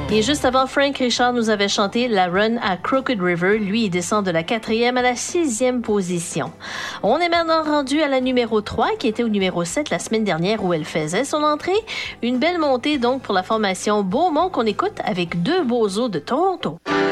Et juste avant, Frank Richard nous avait chanté la Run à Crooked River. Lui, il descend de la 4e à la 6e position. On est maintenant rendu à la numéro 3, qui était au numéro 7 la semaine dernière où elle faisait son entrée. Une belle montée donc pour la formation Beaumont qu'on écoute avec Deux Beaux Os de Toronto.